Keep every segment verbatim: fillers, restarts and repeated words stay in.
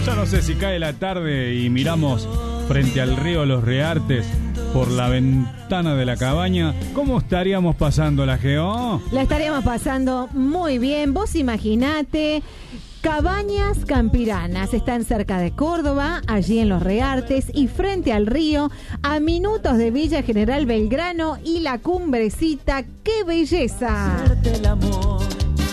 Yo no sé si cae la tarde y miramos frente al río Los Reartes por la ventana de la cabaña, ¿cómo estaríamos pasando la Geo? La estaríamos pasando muy bien. Vos imaginate, Cabañas Campiranas están cerca de Córdoba, allí en Los Reartes y frente al río, a minutos de Villa General Belgrano y la Cumbrecita. ¡Qué belleza! El amor.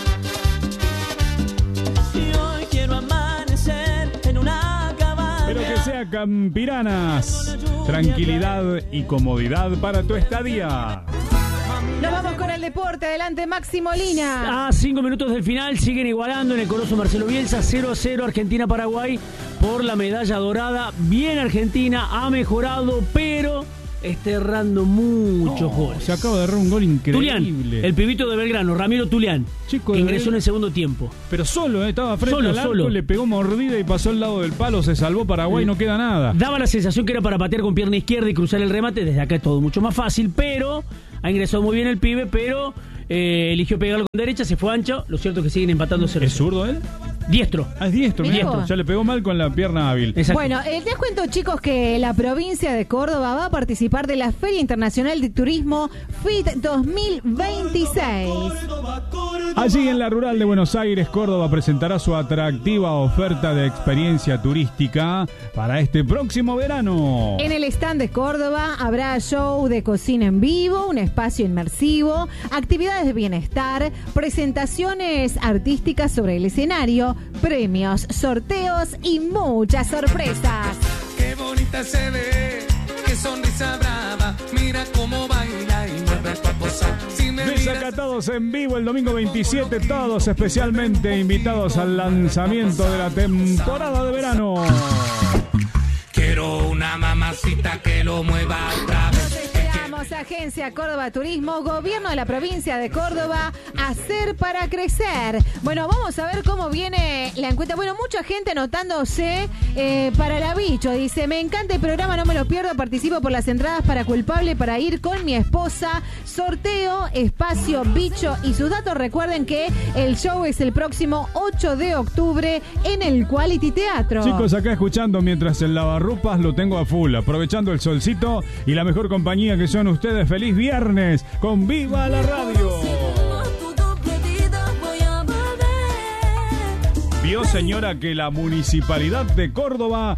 Y hoy quiero amanecer en una cabaña. Pero que sea Campiranas. Tranquilidad y comodidad para tu estadía. Nos vamos con el deporte. Adelante, Maxi Molina. A cinco minutos del final siguen igualando en el Coloso Marcelo Bielsa. cero a cero Argentina-Paraguay por la medalla dorada. Bien Argentina, ha mejorado, pero está errando muchos No, goles. Se acaba de errar un gol increíble. Tulián, el pibito de Belgrano, Ramiro Tulián, Chico que de ingresó Bel- en el segundo tiempo. Pero solo, eh, estaba frente Solo, al arco, solo. le pegó mordida y pasó al lado del palo, se salvó Paraguay, no queda nada. Daba la sensación que era para patear con pierna izquierda y cruzar el remate. Desde acá es todo mucho más fácil, pero ha ingresado muy bien el pibe, pero eh, eligió pegarlo con derecha, se fue ancho. Lo cierto es que siguen empatando cero. ¿Es zurdo él? Diestro. Ah, es diestro, Mirá mirá. vos. Ya le pegó mal con la pierna hábil. Exacto. Bueno, eh, les cuento, chicos, que la provincia de Córdoba va a participar de la Feria Internacional de Turismo F I T dos mil veintiséis. Allí en la rural de Buenos Aires, Córdoba presentará su atractiva oferta de experiencia turística para este próximo verano. En el stand de Córdoba habrá show de cocina en vivo, un espacio inmersivo, actividades de bienestar, presentaciones artísticas sobre el escenario, premios, sorteos y muchas sorpresas. Qué bonita se ve, qué sonrisa brava, mira cómo baila y mueve tu cosa. Si me miras, Desacatados en vivo el domingo veintisiete, todos especialmente invitados al lanzamiento de la temporada de verano. quiero una mamacita que lo mueva otra vez. Esperamos, Agencia Córdoba Turismo, Gobierno de la provincia de Córdoba, hacer para crecer. Bueno, vamos a ver cómo viene la encuesta. Bueno, mucha gente anotándose eh, para la bicho. Dice, me encanta el programa, no me lo pierdo, participo por las entradas para Culpable para ir con mi esposa. Sorteo, espacio, bicho y sus datos. Recuerden que el show es el próximo ocho de octubre en el Quality Teatro. Chicos, acá escuchando mientras el lavarropas lo tengo a full, aprovechando el solcito y la mejor compañía que son ustedes. Feliz viernes con Viva la Radio. Vio, señora, que la Municipalidad de Córdoba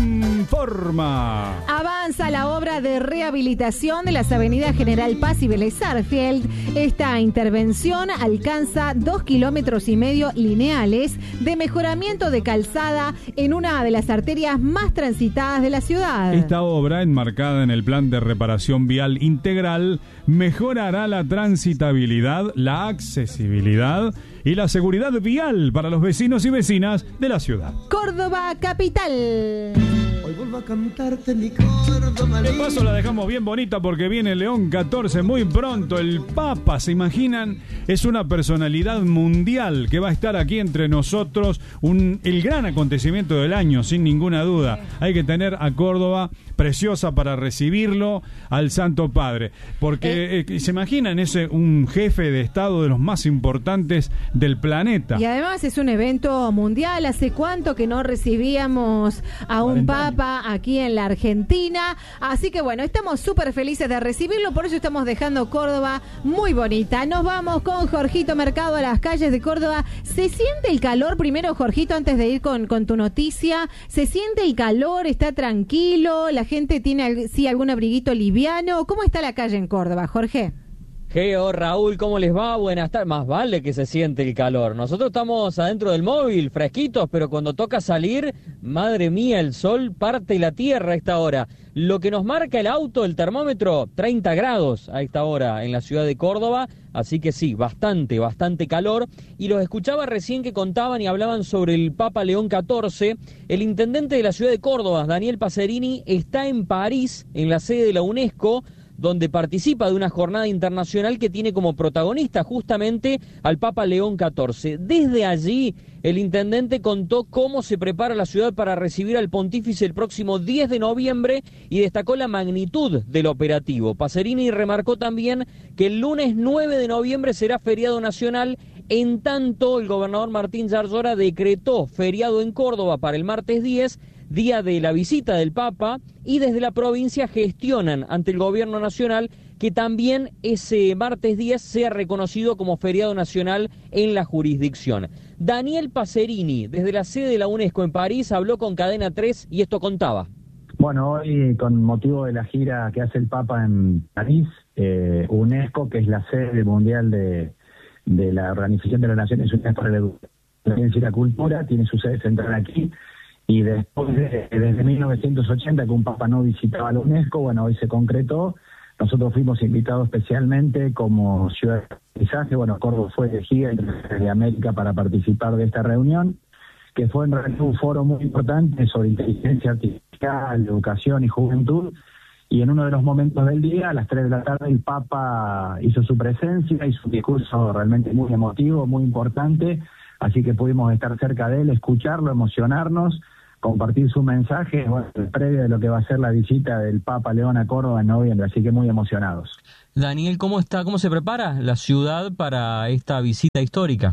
informa. Avanza la obra de rehabilitación de las avenidas General Paz y Vélez Sarsfield. Esta intervención alcanza dos kilómetros y medio lineales de mejoramiento de calzada en una de las arterias más transitadas de la ciudad. Esta obra, enmarcada en el Plan de Reparación Vial Integral, mejorará la transitabilidad, la accesibilidad y la seguridad vial para los vecinos y vecinas de la ciudad. Córdoba Capital. Hoy vuelvo a cantarte mi Córdoba. De paso la dejamos bien bonita porque viene León catorce muy pronto. El Papa, ¿se imaginan? Es una personalidad mundial que va a estar aquí entre nosotros. Un, el gran acontecimiento del año, sin ninguna duda. Hay que tener a Córdoba preciosa para recibirlo al Santo Padre. Porque, eh, ¿se imaginan? Ese un jefe de Estado de los más importantes del planeta. Y además es un evento mundial. ¿Hace cuánto que no recibíamos a un Papa aquí en la Argentina? Así que bueno, estamos súper felices de recibirlo, por eso estamos dejando Córdoba muy bonita. Nos vamos con Jorgito Mercado a las calles de Córdoba. ¿Se siente el calor? Primero, Jorgito, antes de ir con, con tu noticia, ¿se siente el calor? ¿Está tranquilo? ¿La gente tiene sí algún abriguito liviano? ¿Cómo está la calle en Córdoba, Jorge? Geo, Raúl, ¿cómo les va? Buenas tardes. Más vale que se siente el calor. Nosotros estamos adentro del móvil, fresquitos, pero cuando toca salir, madre mía, el sol parte la tierra a esta hora. Lo que nos marca el auto, el termómetro, treinta grados a esta hora en la ciudad de Córdoba. Así que sí, bastante, bastante calor. Y los escuchaba recién que contaban y hablaban sobre el Papa León catorce. El intendente de la ciudad de Córdoba, Daniel Pacerini, está en París, en la sede de la UNESCO, donde participa de una jornada internacional que tiene como protagonista justamente al Papa León catorce. Desde allí, el intendente contó cómo se prepara la ciudad para recibir al pontífice el próximo diez de noviembre y destacó la magnitud del operativo. Pacerini remarcó también que el lunes nueve de noviembre será feriado nacional En tanto, el gobernador Martín Yarlora decretó feriado en Córdoba para el martes diez, día de la visita del Papa, y desde la provincia gestionan ante el gobierno nacional que también ese martes diez sea reconocido como feriado nacional en la jurisdicción. Daniel Pacerini, desde la sede de la UNESCO en París, habló con Cadena tres y esto contaba. Bueno, hoy con motivo de la gira que hace el Papa en París, eh, UNESCO, que es la sede mundial de, de la Organización de las Naciones Unidas para la Educación y la Cultura, tiene su sede central aquí, y después de, desde mil novecientos ochenta que un Papa no visitaba la UNESCO, bueno, hoy se concretó. Nosotros fuimos invitados especialmente como ciudad de aprendizaje. Bueno, Córdoba fue elegida entre América para participar de esta reunión, que fue en realidad un foro muy importante sobre inteligencia artificial, educación y juventud. Y en uno de los momentos del día, a las tres de la tarde, el Papa hizo su presencia, hizo un discurso realmente muy emotivo, muy importante. Así que pudimos estar cerca de él, escucharlo, emocionarnos, compartir su mensaje, bueno, previo de lo que va a ser la visita del Papa León a Córdoba en noviembre, así que muy emocionados. Daniel, ¿cómo está, cómo se prepara la ciudad para esta visita histórica?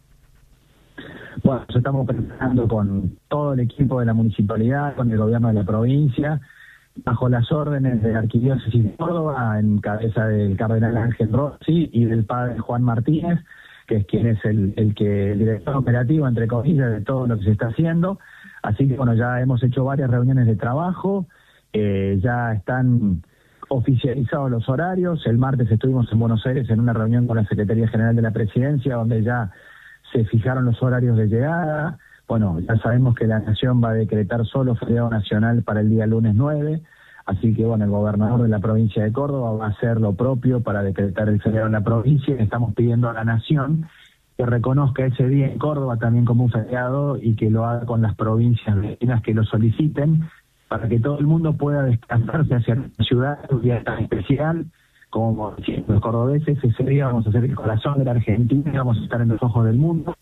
Bueno, nos estamos preparando con todo el equipo de la municipalidad, con el gobierno de la provincia, bajo las órdenes de la Arquidiócesis de Córdoba, en cabeza del cardenal Ángel Rossi y del padre Juan Martínez, que es quien es el, el que el director operativo, entre comillas, de todo lo que se está haciendo. Así que, bueno, ya hemos hecho varias reuniones de trabajo, eh, ya están oficializados los horarios. El martes estuvimos en Buenos Aires en una reunión con la Secretaría General de la Presidencia, donde ya se fijaron los horarios de llegada. Bueno, ya sabemos que la Nación va a decretar solo feriado nacional para el día lunes nueve, así que, bueno, el gobernador de la provincia de Córdoba va a hacer lo propio para decretar el feriado en la provincia. Estamos pidiendo a la Nación que reconozca ese día en Córdoba también como un feriado y que lo haga con las provincias vecinas que lo soliciten, para que todo el mundo pueda descansarse hacia la ciudad, un día tan especial, como los cordobeses. Ese día vamos a ser el corazón de la Argentina, vamos a estar en los ojos del mundo.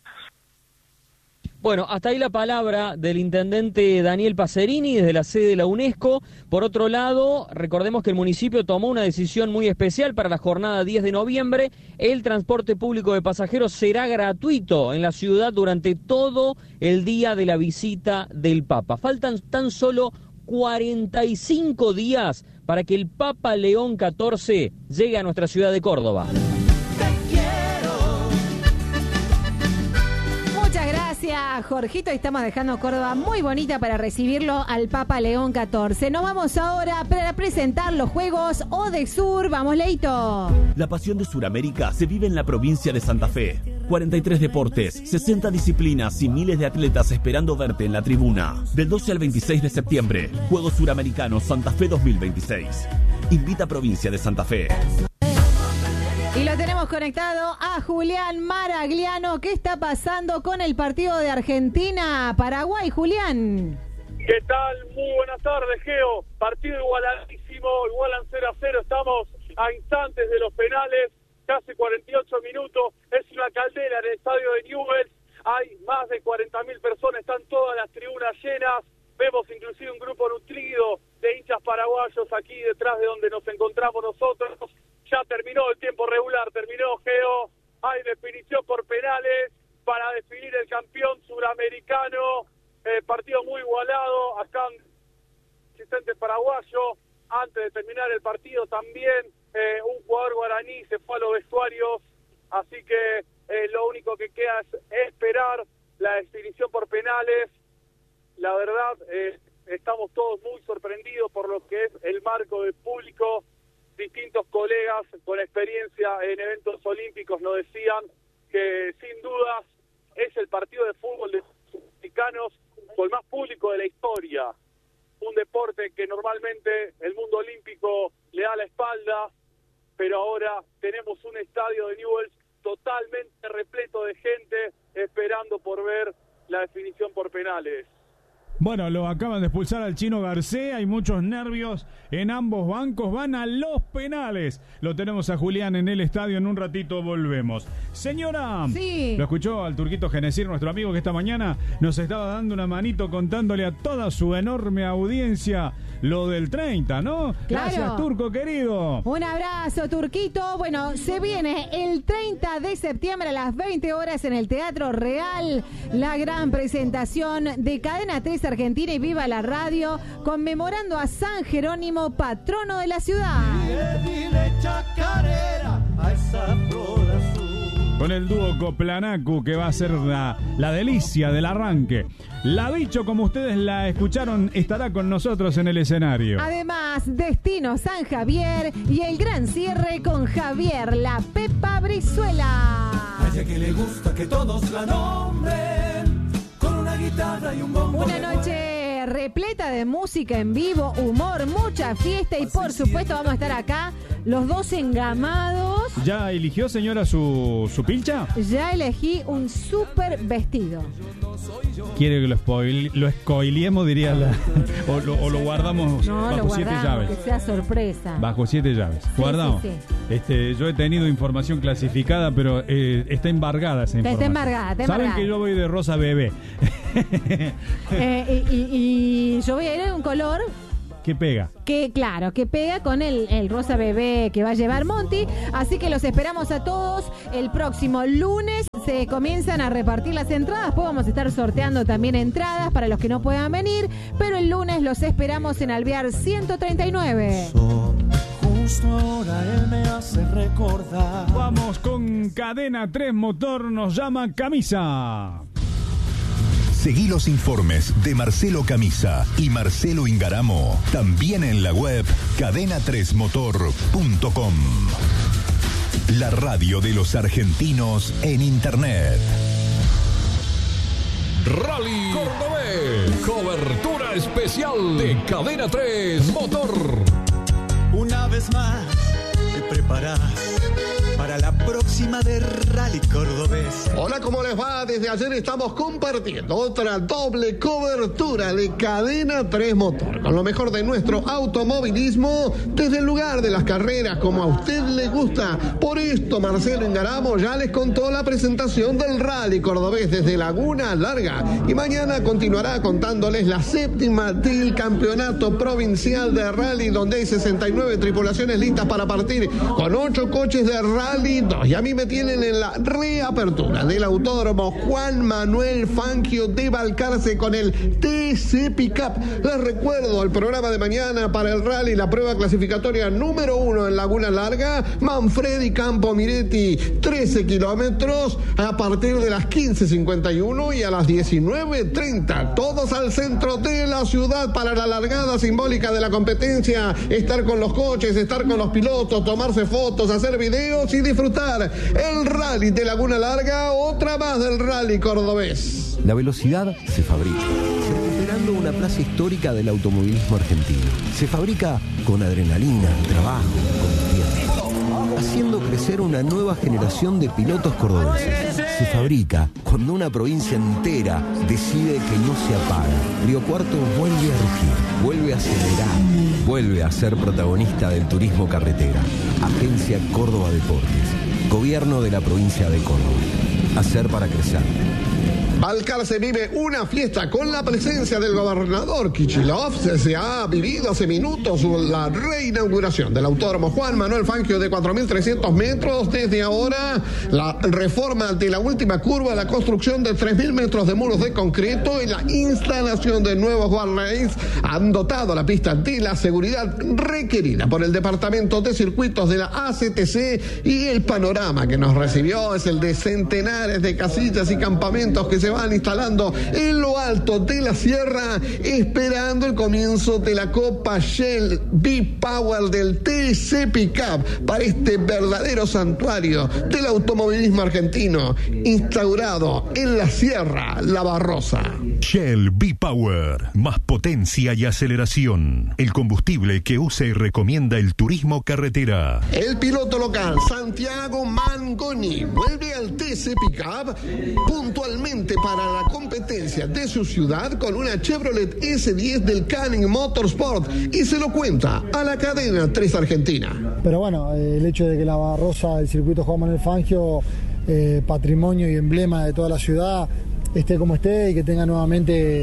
Bueno, hasta ahí la palabra del intendente Daniel Pacerini desde la sede de la UNESCO. Por otro lado, recordemos que el municipio tomó una decisión muy especial para la jornada diez de noviembre. El transporte público de pasajeros será gratuito en la ciudad durante todo el día de la visita del Papa. Faltan tan solo cuarenta y cinco días para que el Papa León catorce llegue a nuestra ciudad de Córdoba. Gracias, Jorgito. Estamos dejando Córdoba muy bonita para recibirlo al Papa León catorce. Nos vamos ahora para presentar los Juegos Odesur. Vamos, Leito. La pasión de Sudamérica se vive en la provincia de Santa Fe. cuarenta y tres deportes, sesenta disciplinas y miles de atletas esperando verte en la tribuna. Del doce al veintiséis de septiembre, Juegos Suramericanos Santa Fe dos mil veintiséis. Invita a Provincia de Santa Fe. Y lo tenemos conectado a Julián Maragliano. ¿Qué está pasando con el partido de Argentina-Paraguay, Julián? ¿Qué tal? Muy buenas tardes, Geo. Partido igualadísimo, igualan cero a cero. Estamos a instantes de los penales, casi cuarenta y ocho minutos. Es una caldera en el estadio de Newell's. Hay más de cuarenta mil personas, están todas las tribunas llenas. Vemos inclusive un grupo nutrido de hinchas paraguayos aquí detrás de donde nos encontramos nosotros. Ya terminó el tiempo regular, terminó, Geo. Hay definición por penales para definir el campeón suramericano. Eh, partido muy igualado. Acá asistente paraguayo. Antes de terminar el partido también eh, un jugador guaraní se fue a los vestuarios. Así que eh, lo único que queda es esperar la definición por penales. La verdad, eh, estamos todos muy sorprendidos por lo que es el marco del público. Distintos colegas con experiencia en eventos olímpicos nos decían que sin dudas es el partido de fútbol de los mexicanos con más público de la historia. Un deporte que normalmente el mundo olímpico le da la espalda, pero ahora tenemos un estadio de Newell's totalmente repleto de gente esperando por ver la definición por penales. Bueno, lo acaban de expulsar al Chino García, hay muchos nervios en ambos bancos, van a los penales. Lo tenemos a Julián en el estadio, en un ratito volvemos. Señora, sí. Lo escuchó al Turquito Genesir, nuestro amigo que esta mañana nos estaba dando una manito contándole a toda su enorme audiencia lo del treinta, ¿no? Claro. Gracias, Turco querido. Un abrazo, Turquito. Bueno, se viene el treinta de septiembre a las veinte horas en el Teatro Real la gran presentación de Cadena tres Argentina y Viva la Radio, conmemorando a San Jerónimo, patrono de la ciudad. Dile, dile chacarera a esa flor azul. Con el dúo Coplanacu, que va a ser la, la delicia del arranque. La Bicho, como ustedes la escucharon, estará con nosotros en el escenario. Además, Destino San Javier y el gran cierre con Javier La Pepa Brizuela. A ella que le gusta que todos la nombren, con una guitarra y un bombo. Una noche repleta de música en vivo, humor, mucha fiesta y por supuesto vamos a estar acá los dos engamados. ¿Ya eligió, señora, su, su pilcha? Ya elegí un súper vestido. ¿Quiere que lo, spoil, lo escoiliemos, diría la, o, lo, o lo guardamos no, bajo lo siete guardamos, llaves? Que sea sorpresa. Bajo siete llaves. Sí, Guardamos. sí, sí. Este, yo he tenido información clasificada, pero eh, está embargada esa Está, información. está embargada, está Saben embargada. que yo voy de rosa bebé. eh, y, y, y yo voy a ir en un color ¿Qué pega? que, claro, que pega con el, el rosa bebé que va a llevar Monty. Así que los esperamos a todos el próximo lunes. Se comienzan a repartir las entradas. Después vamos a estar sorteando también entradas para los que no puedan venir. Pero el lunes los esperamos en Alvear ciento treinta y nueve. Justo ahora él me hace recordar. Vamos con Cadena tres Motor, nos llama Camisa. Seguí los informes de Marcelo Camisa y Marcelo Ingaramo también en la web cadena tres motor punto com. La radio de los argentinos en internet. Rally Cordobés, cobertura especial de Cadena tres Motor. Una vez más te preparás para la próxima de Rally Cordobés. Hola, ¿cómo les va? Desde ayer estamos compartiendo otra doble cobertura de Cadena tres Motor, con lo mejor de nuestro automovilismo desde el lugar de las carreras, como a usted le gusta. Por esto, Marcelo Ingaramo ya les contó la presentación del Rally Cordobés desde Laguna Larga, y mañana continuará contándoles la séptima del campeonato provincial de rally, donde hay sesenta y nueve tripulaciones listas para partir, con ocho coches de rally. Y a mí me tienen en la reapertura del Autódromo Juan Manuel Fangio de Balcarce con el T C Pickup. Les recuerdo el programa de mañana para el rally, la prueba clasificatoria número uno en Laguna Larga, Manfredi Campo Miretti, trece kilómetros a partir de las quince cincuenta y uno y a las diecinueve treinta. Todos al centro de la ciudad para la largada simbólica de la competencia. Estar con los coches, estar con los pilotos, tomarse fotos, hacer videos y disfrutar el rally de Laguna Larga, otra más del Rally Cordobés. La velocidad se fabrica, recuperando una plaza histórica del automovilismo argentino. Se fabrica con adrenalina, trabajo, con tiempo, haciendo crecer una nueva generación de pilotos cordobeses. Se fabrica cuando una provincia entera decide que no se apaga. Río Cuarto vuelve a rugir, vuelve a acelerar, vuelve a ser protagonista del turismo carretera. Agencia Córdoba Deportes, Gobierno de la provincia de Córdoba. Hacer para crecer. Balcarce vive una fiesta con la presencia del gobernador Kicillof. Se, se ha vivido hace minutos la reinauguración del Autódromo Juan Manuel Fangio de cuatro mil trescientos metros. Desde ahora, la reforma de la última curva, la construcción de tres mil metros de muros de concreto y la instalación de nuevos guardrails han dotado a la pista de la seguridad requerida por el Departamento de Circuitos de la A C T C, y el panorama que nos recibió es el de centenares de casillas y campamentos que se van instalando en lo alto de la sierra, esperando el comienzo de la Copa Shell B-Power del T C Pickup para este verdadero santuario del automovilismo argentino, instaurado en la Sierra La Barrosa. Shell B-Power, más potencia y aceleración. El combustible que usa y recomienda el turismo carretera. El piloto local Santiago Mangoni vuelve al T C Pickup puntualmente para la competencia de su ciudad con una Chevrolet S diez del Canning Motorsport, y se lo cuenta a la cadena tres Argentina. Pero bueno, el hecho de que la Barrosa, el circuito Juan Manuel Fangio, eh, patrimonio y emblema de toda la ciudad, esté como esté y que tenga nuevamente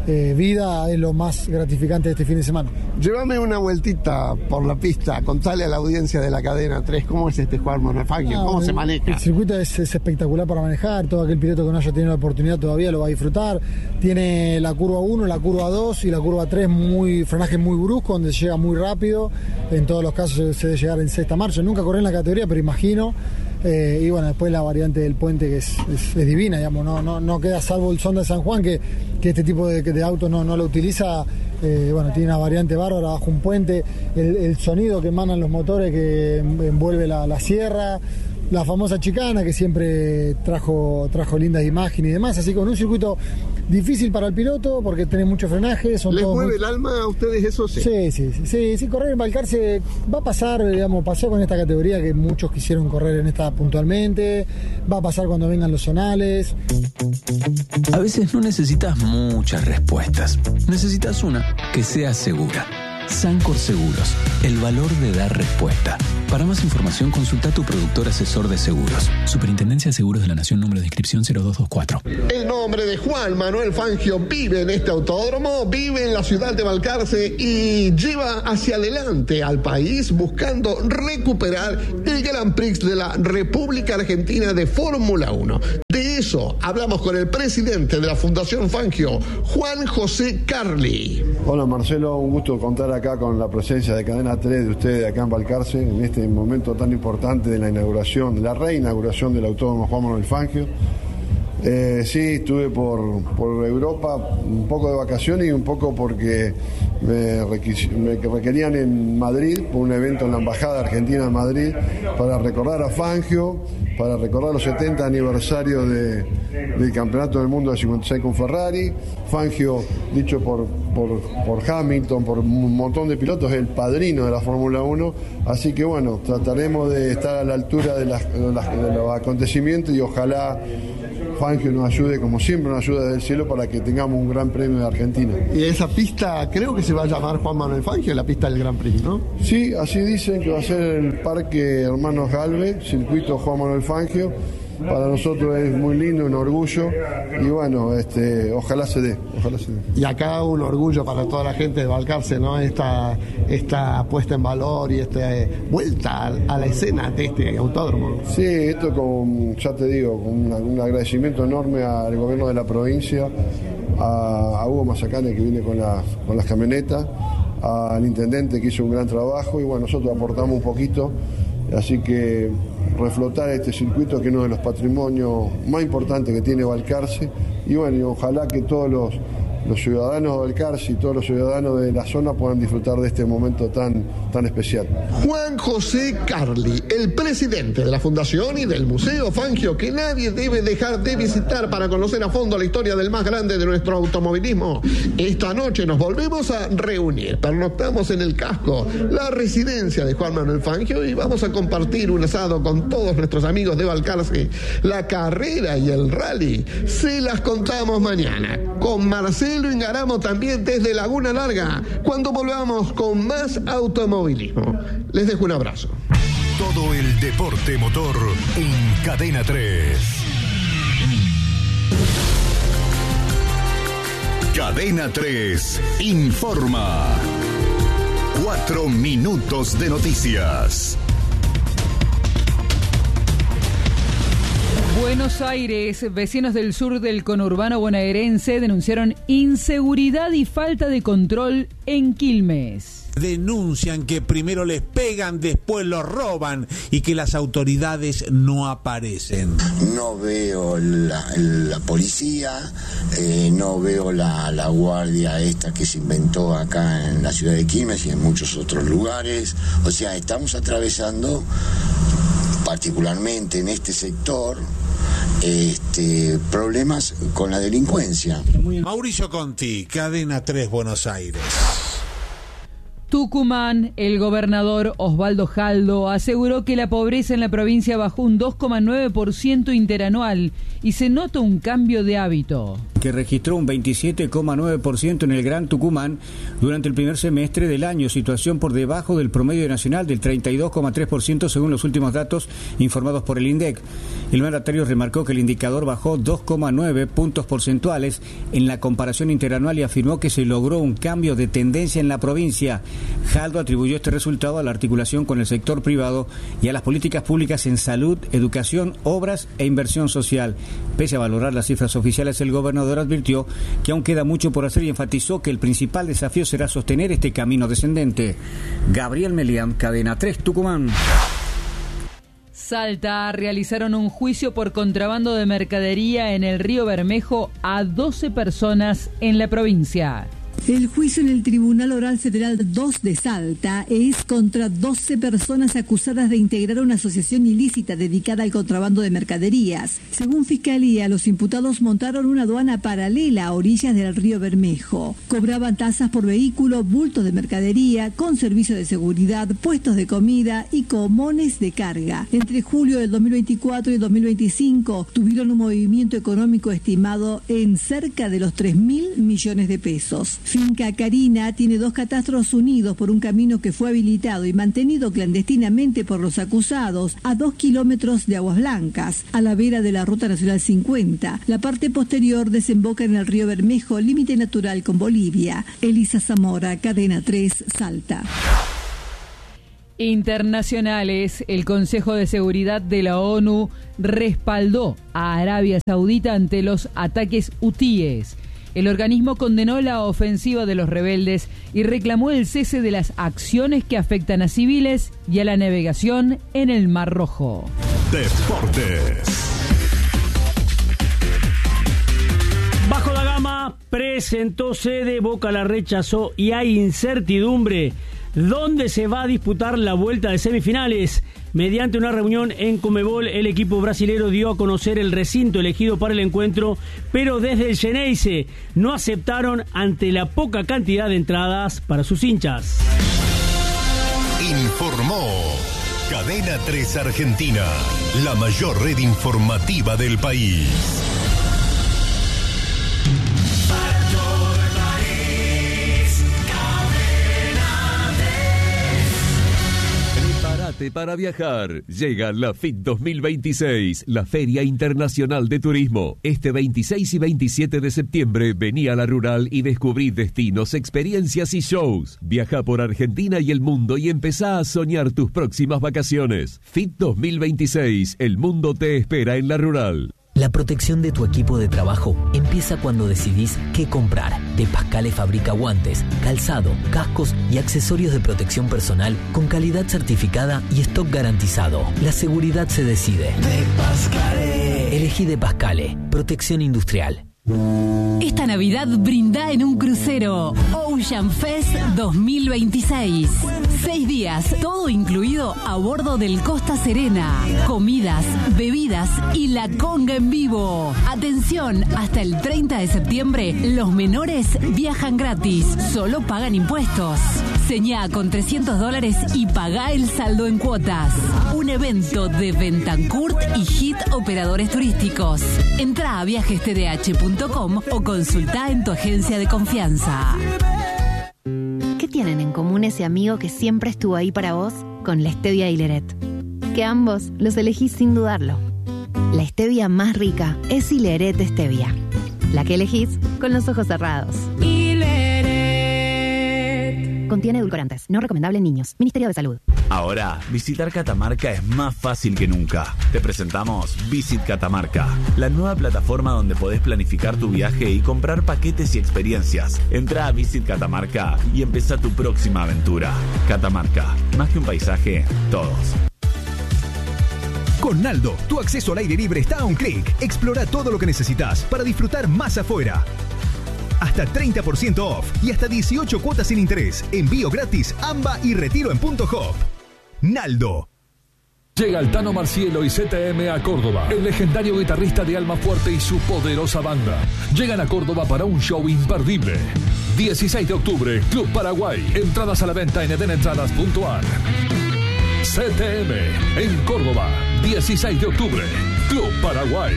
eh, vida es lo más gratificante de este fin de semana. Llévame una vueltita por la pista, contale a la audiencia de la cadena tres cómo es este Juan Manuel Fangio, No, cómo el, se maneja. El circuito es, es espectacular para manejar, todo aquel piloto que no haya tenido la oportunidad todavía lo va a disfrutar. Tiene la curva uno, la curva dos y la curva tres, muy frenaje muy brusco, donde se llega muy rápido. En todos los casos se debe llegar en sexta marcha. Nunca corrí en la categoría, pero imagino. Eh, y bueno, después la variante del puente, que es, es, es divina, digamos, no, no, no queda salvo el Sonda de San Juan, que, que este tipo de, de auto no, no lo utiliza. Eh, bueno, tiene una variante bárbara bajo un puente, el, el sonido que emanan los motores que envuelve la, la sierra, la famosa chicana que siempre trajo, trajo lindas imágenes y demás, así que con un circuito difícil para el piloto porque tiene mucho frenaje. Son ¿Les todos mueve muy... el alma a ustedes eso? Sí, sí, sí, sí, sí, sí, correr en Balcarce va a pasar, digamos, pasó con esta categoría que muchos quisieron correr en esta puntualmente, va a pasar cuando vengan los zonales. A veces no necesitas muchas respuestas, necesitas una que sea segura. Sancor Seguros, el valor de dar respuesta. Para más información, consulta a tu productor asesor de seguros. Superintendencia de Seguros de la Nación, número de inscripción cero dos dos cuatro. El nombre de Juan Manuel Fangio vive en este autódromo, vive en la ciudad de Balcarce y lleva hacia adelante al país buscando recuperar el Grand Prix de la República Argentina de Fórmula uno. De eso hablamos con el presidente de la Fundación Fangio, Juan José Carli. Hola Marcelo, un gusto contar acá con la presencia de Cadena tres de ustedes acá en Balcarce en este momento tan importante de la inauguración, de la reinauguración del Autódromo Juan Manuel Fangio. Eh, sí, estuve por, por Europa un poco de vacaciones y un poco porque me, requis, me requerían en Madrid por un evento en la Embajada Argentina en Madrid para recordar a Fangio, para recordar los setenta aniversarios de, del Campeonato del Mundo de cincuenta y seis con Ferrari. Fangio, dicho por, por, por Hamilton, por un montón de pilotos, es el padrino de la Fórmula uno, así que bueno, trataremos de estar a la altura de, las, de, las, de los acontecimientos y ojalá Fangio nos ayude, como siempre nos ayuda desde el cielo, para que tengamos un Gran Premio de Argentina. Y esa pista creo que se va a llamar Juan Manuel Fangio, la pista del Gran Prix, ¿no? Sí, así dicen que va a ser el Parque Hermanos Galvez, circuito Juan Manuel Fangio. Para nosotros es muy lindo, un orgullo, y bueno, este, ojalá se dé, ojalá se dé. Y acá un orgullo para toda la gente de Balcarce, ¿no? Esta, esta puesta en valor y esta eh, vuelta a, a la escena de este autódromo. Sí, esto con, ya te digo, con una, un agradecimiento enorme al gobierno de la provincia, a, a Hugo Mazacane, que viene con, la, con las camionetas, al intendente que hizo un gran trabajo, y bueno, nosotros aportamos un poquito, así que reflotar este circuito que es uno de los patrimonios más importantes que tiene Balcarce, y bueno, y ojalá que todos los, los ciudadanos de Balcarce y todos los ciudadanos de la zona puedan disfrutar de este momento tan, tan especial. Juan José Carli, el presidente de la Fundación y del Museo Fangio, que nadie debe dejar de visitar para conocer a fondo la historia del más grande de nuestro automovilismo. Esta noche nos volvemos a reunir, pernoctamos en el casco, la residencia de Juan Manuel Fangio, y vamos a compartir un asado con todos nuestros amigos de Balcarce. La carrera y el rally se las contamos mañana con Marcelo Ingaramo, también desde Laguna Larga, cuando volvamos con más automovilismo. Les dejo un abrazo. Todo el deporte motor en Cadena tres. Cadena tres informa. Cuatro minutos de noticias. Buenos Aires, vecinos del sur del conurbano bonaerense denunciaron inseguridad y falta de control en Quilmes. Denuncian que primero les pegan, después los roban y que las autoridades no aparecen. No veo la, la policía, eh, no veo la, la guardia esta que se inventó acá en la ciudad de Quilmes y en muchos otros lugares. O sea, estamos atravesando, particularmente en este sector, este, problemas con la delincuencia. Mauricio Conti, Cadena tres, Buenos Aires. Tucumán, el gobernador Osvaldo Jaldo aseguró que la pobreza en la provincia bajó un dos coma nueve por ciento interanual y se nota un cambio de hábito. Que registró un veintisiete coma nueve por ciento en el Gran Tucumán durante el primer semestre del año, situación por debajo del promedio nacional del treinta y dos coma tres por ciento según los últimos datos informados por el INDEC. El mandatario remarcó que el indicador bajó dos coma nueve puntos porcentuales en la comparación interanual y afirmó que se logró un cambio de tendencia en la provincia. Jaldo atribuyó este resultado a la articulación con el sector privado y a las políticas públicas en salud, educación, obras e inversión social. Pese a valorar las cifras oficiales, el gobernador advirtió que aún queda mucho por hacer y enfatizó que el principal desafío será sostener este camino descendente. Gabriel Melián, Cadena tres, Tucumán. Salta realizaron un juicio por contrabando de mercadería en el Río Bermejo a doce personas en la provincia. El juicio en el Tribunal Oral Federal dos de Salta es contra doce personas acusadas de integrar una asociación ilícita dedicada al contrabando de mercaderías. Según Fiscalía, los imputados montaron una aduana paralela a orillas del río Bermejo. Cobraban tasas por vehículo, bultos de mercadería, con servicio de seguridad, puestos de comida y comones de carga. Entre julio del dos mil veinticuatro y el dos mil veinticinco tuvieron un movimiento económico estimado en cerca de los tres mil millones de pesos. Finca Carina tiene dos catastros unidos por un camino que fue habilitado y mantenido clandestinamente por los acusados a dos kilómetros de Aguas Blancas, a la vera de la Ruta Nacional cincuenta. La parte posterior desemboca en el río Bermejo, límite natural con Bolivia. Elisa Zamora, Cadena tres, Salta. Internacionales, el Consejo de Seguridad de la ONU respaldó a Arabia Saudita ante los ataques hutíes. El organismo condenó la ofensiva de los rebeldes y reclamó el cese de las acciones que afectan a civiles y a la navegación en el Mar Rojo. Deportes. Bajo la Gama presentó sede, Boca la rechazó y hay incertidumbre. ¿Dónde se va a disputar la vuelta de semifinales? Mediante una reunión en Conmebol, el equipo brasilero dio a conocer el recinto elegido para el encuentro, pero desde el Xeneize no aceptaron ante la poca cantidad de entradas para sus hinchas. Informó Cadena tres Argentina, la mayor red informativa del país. Para viajar, llega la F I T dos mil veintiséis, la Feria Internacional de Turismo. Este veintiséis y veintisiete de septiembre, vení a La Rural y descubrí destinos, experiencias y shows. Viaja por Argentina y el mundo y empezá a soñar tus próximas vacaciones. F I T dos mil veintiséis, el mundo te espera en La Rural. La protección de tu equipo de trabajo empieza cuando decidís qué comprar. De Pascale fabrica guantes, calzado, cascos y accesorios de protección personal con calidad certificada y stock garantizado. La seguridad se decide. De Pascale. Elegí De Pascale. Protección industrial. Esta Navidad brinda en un crucero. Ocean Fest dos mil veintiséis. Seis días, todo incluido a bordo del Costa Serena. Comidas, bebidas y la conga en vivo. Atención, hasta el treinta de septiembre, los menores viajan gratis. Solo pagan impuestos. Señá con trescientos dólares y pagá el saldo en cuotas. Un evento de Bentancourt y Hit Operadores Turísticos. Entrá a viajes t d h punto com o consultá en tu agencia de confianza. ¿Qué tienen en común ese amigo que siempre estuvo ahí para vos con la Stevia y Leret? Que ambos los elegís sin dudarlo. La Stevia más rica es Ileret Stevia, la que elegís con los ojos cerrados. Contiene edulcorantes, no recomendable en niños. Ministerio de Salud. Ahora, visitar Catamarca es más fácil que nunca. Te presentamos Visit Catamarca, la nueva plataforma donde podés planificar tu viaje y comprar paquetes y experiencias. Entra a Visit Catamarca y empezá tu próxima aventura. Catamarca, más que un paisaje, todos. Con Naldo, tu acceso al aire libre está a un clic. Explora todo lo que necesitas para disfrutar más afuera. Hasta treinta por ciento off y hasta dieciocho cuotas sin interés. Envío gratis, AMBA y retiro en punto hop. Naldo. Llega el Tano Marcielo y Z T M a Córdoba. El legendario guitarrista de Alma Fuerte y su poderosa banda llegan a Córdoba para un show imperdible. dieciséis de octubre, Club Paraguay. Entradas a la venta en edenentradas punto a r. C T M en Córdoba, dieciséis de octubre, Club Paraguay.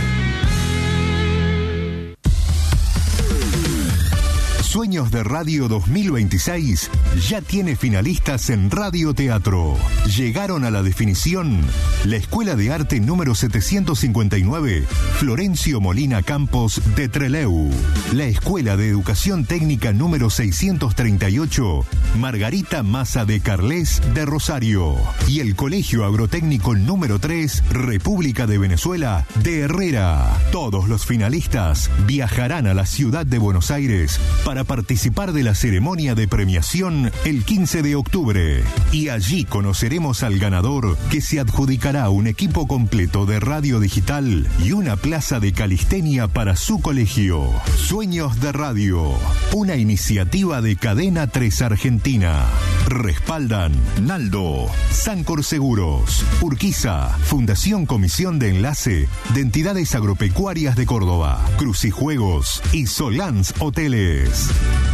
Sueños de Radio dos mil veintiséis ya tiene finalistas en Radio Teatro. Llegaron a la definición la Escuela de Arte número setecientos cincuenta y nueve, Florencio Molina Campos de Trelew. La Escuela de Educación Técnica número seiscientos treinta y ocho, Margarita Maza de Carles de Rosario. Y el Colegio Agrotécnico número tres, República de Venezuela de Herrera. Todos los finalistas viajarán a la ciudad de Buenos Aires para participar de la ceremonia de premiación el quince de octubre. Y allí conoceremos al ganador, que se adjudicará un equipo completo de radio digital y una plaza de calistenia para su colegio. Sueños de Radio, una iniciativa de Cadena tres Argentina. Respaldan Naldo, Sancor Seguros, Urquiza, Fundación Comisión de Enlace de Entidades Agropecuarias de Córdoba, Crucijuegos y Solans Hoteles.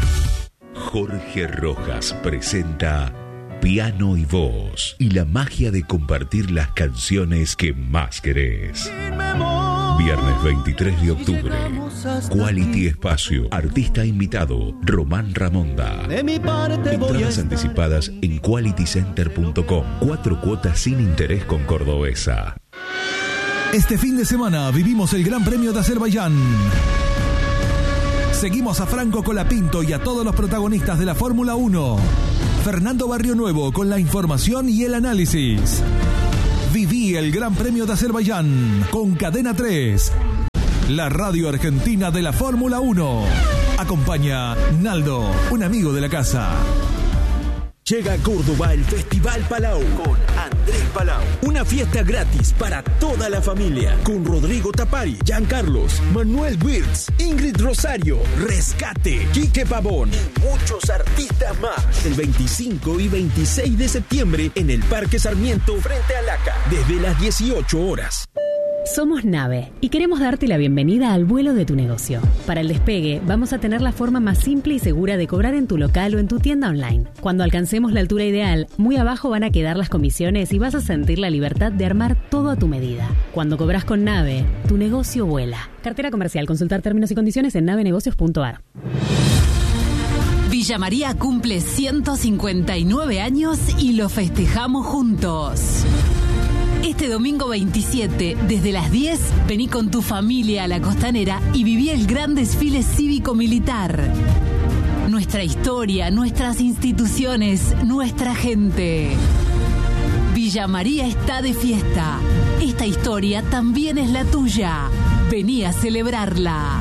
Jorge Rojas presenta Piano y Voz y la magia de compartir las canciones que más querés. Viernes veintitrés de octubre, Quality Espacio, artista invitado, Román Ramonda. Entradas anticipadas en quality center punto com. Cuatro cuotas sin interés con Cordobesa. Este fin de semana vivimos el Gran Premio de Azerbaiyán. Seguimos a Franco Colapinto y a todos los protagonistas de la Fórmula uno. Fernando Barrio Nuevo con la información y el análisis. Viví el Gran Premio de Azerbaiyán con Cadena tres, la radio argentina de la Fórmula uno. Acompaña Naldo, un amigo de la casa. Llega a Córdoba el Festival Palau con Andrés Palau. Una fiesta gratis para toda la familia con Rodrigo Tapari, Giancarlos, Manuel Wirtz, Ingrid Rosario, Rescate, Quique Pavón y muchos artistas más. El veinticinco y veintiséis de septiembre en el Parque Sarmiento frente a Laca desde las dieciocho horas. Somos Nave y queremos darte la bienvenida al vuelo de tu negocio. Para el despegue, vamos a tener la forma más simple y segura de cobrar en tu local o en tu tienda online. Cuando alcancemos la altura ideal, muy abajo van a quedar las comisiones y vas a sentir la libertad de armar todo a tu medida. Cuando cobras con Nave, tu negocio vuela. Cartera comercial. Consultar términos y condiciones en nave negocios punto a r. Villa María cumple ciento cincuenta y nueve años y lo festejamos juntos. Este domingo veintisiete, desde las diez, vení con tu familia a la Costanera y viví el gran desfile cívico-militar. Nuestra historia, nuestras instituciones, nuestra gente. Villa María está de fiesta. Esta historia también es la tuya. Vení a celebrarla.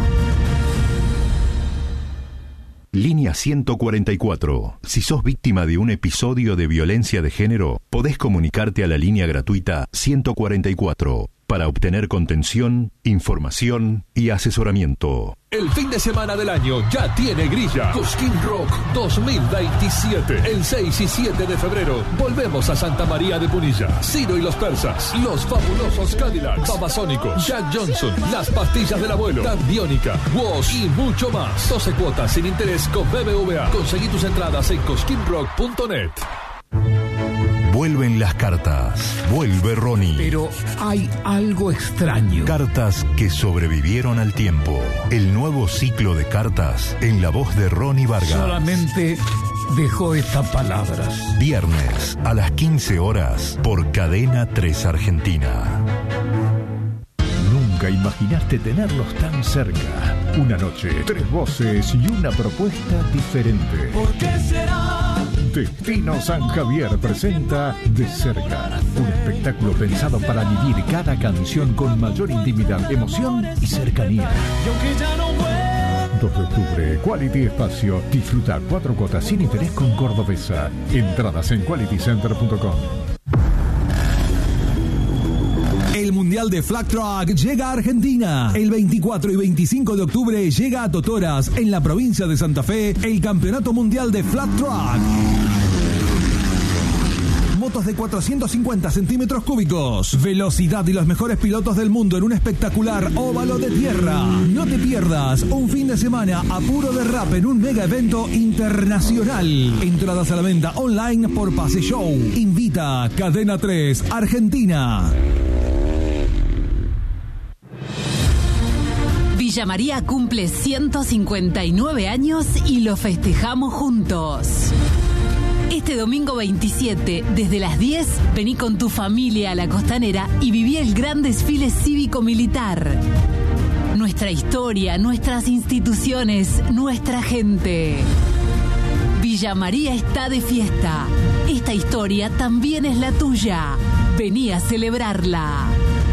Línea ciento cuarenta y cuatro. Si sos víctima de un episodio de violencia de género, podés comunicarte a la línea gratuita ciento cuarenta y cuatro para obtener contención, información y asesoramiento. El fin de semana del año ya tiene grilla. Cosquín Rock dos mil veintisiete. El seis y siete de febrero volvemos a Santa María de Punilla. Ciro y los Persas, Los Fabulosos Cadillacs, Babasónicos, Jack Johnson, Las Pastillas del Abuelo, Dan Biónica, Woz y mucho más. doce cuotas sin interés con B B V A. Conseguí tus entradas en cosquín rock punto net. Vuelven las cartas. Vuelve Ronnie. Pero hay algo extraño. Cartas que sobrevivieron al tiempo. El nuevo ciclo de cartas en la voz de Ronnie Vargas. Solamente dejó estas palabras. Viernes a las quince horas por Cadena tres Argentina. Nunca imaginaste tenerlos tan cerca. Una noche, tres voces y una propuesta diferente. ¿Por qué será? Destino San Javier presenta De Cerca, un espectáculo pensado para vivir cada canción con mayor intimidad, emoción y cercanía. dos de octubre, Quality Espacio. Disfruta cuatro cuotas sin interés con Cordobesa. Entradas en quality center punto com. El Mundial de Flag Track llega a Argentina. El veinticuatro y veinticinco de octubre llega a Totoras, en la provincia de Santa Fe, el Campeonato Mundial de Flag Track. motos de cuatrocientos cincuenta centímetros cúbicos. Velocidad y los mejores pilotos del mundo en un espectacular óvalo de tierra. No te pierdas un fin de semana a puro derrape en un mega evento internacional. Entradas a la venta online por Pase Show. Invita Cadena tres Argentina. Villa María cumple ciento cincuenta y nueve años y lo festejamos juntos. Este domingo veintisiete, desde las diez, vení con tu familia a la Costanera y viví el gran desfile cívico-militar. Nuestra historia, nuestras instituciones, nuestra gente. Villa María está de fiesta. Esta historia también es la tuya. Vení a celebrarla.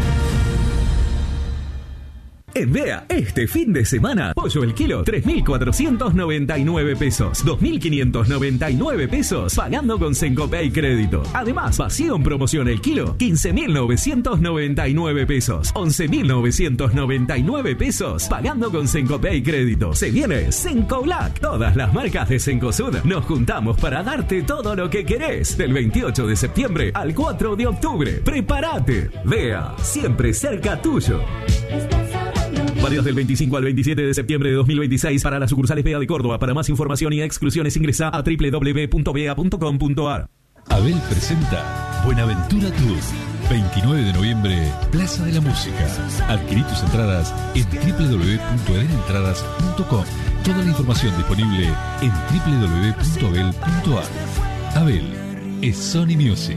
En Bea, este fin de semana, pollo el kilo, tres mil cuatrocientos noventa y nueve pesos. dos mil quinientos noventa y nueve pesos, pagando con Sencopay Crédito. Además, vacío en promoción el kilo, quince mil novecientos noventa y nueve pesos. once mil novecientos noventa y nueve pesos, pagando con Sencopay Crédito. Se viene Senco Black. Todas las marcas de Cencosud nos juntamos para darte todo lo que querés. Del veintiocho de septiembre al cuatro de octubre. ¡Prepárate! Bea, siempre cerca tuyo. Válidos del veinticinco al veintisiete de septiembre de dos mil veintiséis para las sucursales Bea de Córdoba. Para más información y exclusiones ingresa a doble u doble u doble u punto bea punto com punto a r. Abel presenta Buenaventura Tour. veintinueve de noviembre, Plaza de la Música. Adquirí tus entradas en doble u doble u doble u punto eden entradas punto com. Toda la información disponible en doble u doble u doble u punto abel punto a r. Abel es Sony Music.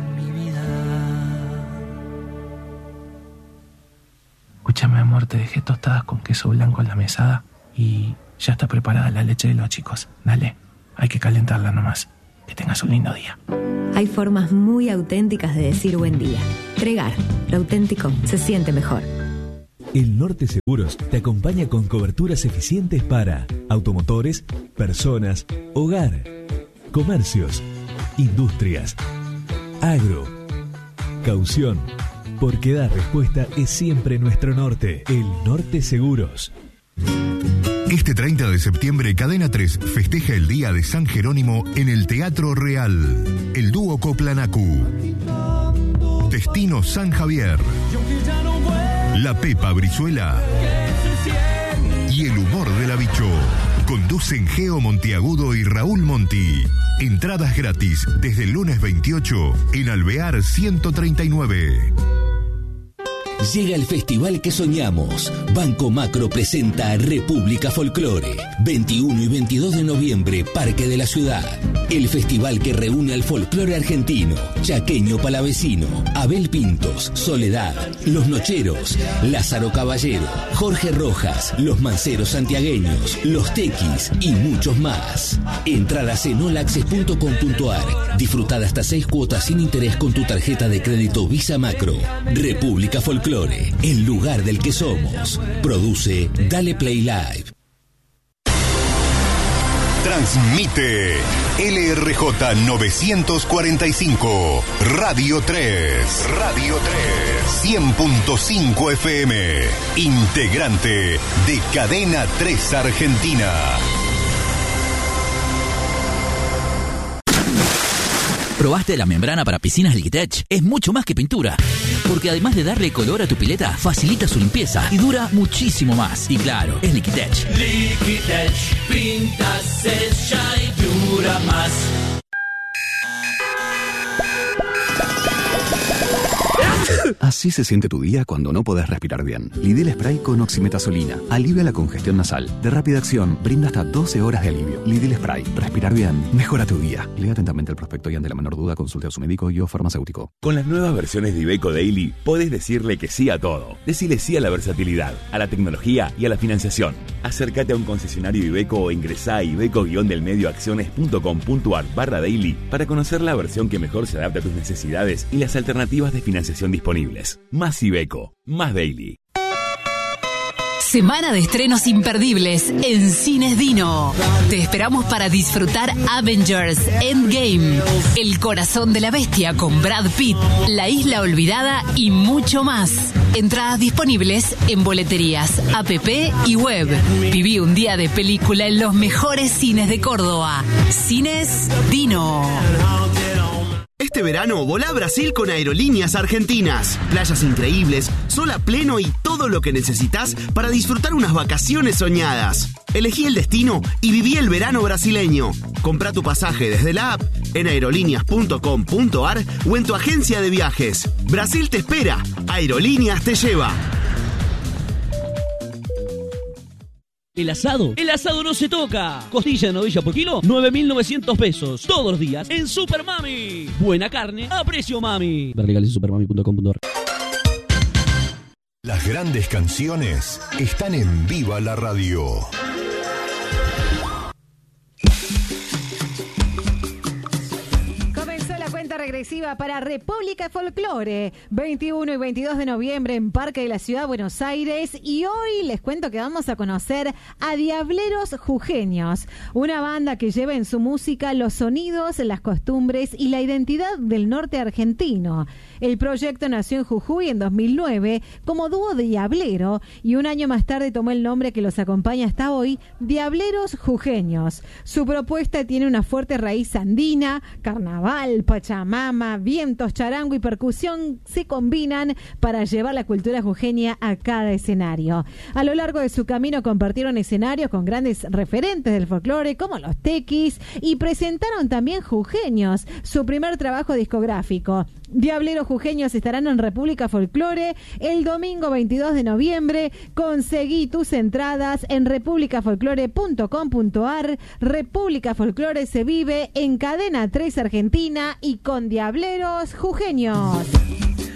Escúchame, amor, te dejé tostadas con queso blanco en la mesada y ya está preparada la leche de los chicos. Dale, hay que calentarla nomás. Que tengas un lindo día. Hay formas muy auténticas de decir buen día. Tregar, lo auténtico se siente mejor. El Norte Seguros te acompaña con coberturas eficientes para automotores, personas, hogar, comercios, industrias, agro, caución. Porque dar respuesta es siempre nuestro norte. El Norte Seguros. Este treinta de septiembre, Cadena tres festeja el Día de San Jerónimo en el Teatro Real. El dúo Coplanacu. Destino San Javier. La Pepa Brizuela. Y el humor de la Bicho. Conducen Geo Montiagudo y Raúl Monti. Entradas gratis desde el lunes veintiocho en Alvear ciento treinta y nueve. Llega el festival que soñamos. Banco Macro presenta República Folclore. veintiuno y veintidós de noviembre, Parque de la Ciudad. El festival que reúne al folclore argentino, chaqueño palavecino, Abel Pintos, Soledad, Los Nocheros, Lázaro Caballero, Jorge Rojas, Los Manceros Santiagueños, Los Tequis y muchos más. Entradas en all access punto com punto a r. Disfrutar hasta seis cuotas sin interés con tu tarjeta de crédito Visa Macro. República Folclore, el lugar del que somos. Produce Dale Play Live. Transmite L R J novecientos cuarenta y cinco, Radio tres. Radio tres. cien punto cinco F M. Integrante de Cadena tres Argentina. ¿Probaste la membrana para piscinas Liquitech? Es mucho más que pintura. Porque además de darle color a tu pileta, facilita su limpieza y dura muchísimo más. Y claro, es Liquitech. Liquitech, pinta, sella y dura más. Así se siente tu día cuando no podés respirar bien. Lidl Spray con oximetazolina. Alivia la congestión nasal. De rápida acción, brinda hasta doce horas de alivio. Lidl Spray. Respirar bien. Mejora tu día. Lea atentamente el prospecto y ante la menor duda consulte a su médico y o farmacéutico. Con las nuevas versiones de Iveco Daily, podés decirle que sí a todo. Decile sí a la versatilidad, a la tecnología y a la financiación. Acércate a un concesionario Iveco o ingresá a iveco-delmedioacciones.com.ar barra daily para conocer la versión que mejor se adapta a tus necesidades y las alternativas de financiación disponibles. Más Iveco, más Daily. Semana de estrenos imperdibles en Cines Dino. Te esperamos para disfrutar Avengers Endgame, El Corazón de la Bestia con Brad Pitt, La Isla Olvidada y mucho más. Entradas disponibles en boleterías, app y web. Viví un día de película en los mejores cines de Córdoba. Cines Dino. Este verano volá a Brasil con Aerolíneas Argentinas. Playas increíbles, sol a pleno y todo lo que necesitas para disfrutar unas vacaciones soñadas. Elegí el destino y viví el verano brasileño. Comprá tu pasaje desde la app, en aerolíneas punto com punto a r o en tu agencia de viajes. Brasil te espera. Aerolíneas te lleva. El asado, el asado no se toca. Costilla de novilla por kilo, nueve mil novecientos pesos. Todos los días en Super Mami. Buena carne a precio mami. Ver legales en supermami punto com punto a r. Las grandes canciones están en Viva la Radio. Regresiva para República Folklore, veintiuno y veintidós de noviembre en Parque de la Ciudad de Buenos Aires, y hoy les cuento que vamos a conocer a Diableros Jujeños, una banda que lleva en su música los sonidos, las costumbres y la identidad del norte argentino. El proyecto nació en Jujuy en dos mil nueve como dúo de Diablero y un año más tarde tomó el nombre que los acompaña hasta hoy, Diableros Jujeños. Su propuesta tiene una fuerte raíz andina, carnaval, pachamama, vientos, charango y percusión se combinan para llevar la cultura jujeña a cada escenario. A lo largo de su camino compartieron escenarios con grandes referentes del folclore como los Tequis y presentaron también Jujeños, su primer trabajo discográfico. Diableros Jujeños estarán en República Folklore el domingo veintidós de noviembre. Conseguí tus entradas en república folklore punto com punto a r. República Folklore se vive en Cadena tres Argentina y con Diableros Jujeños.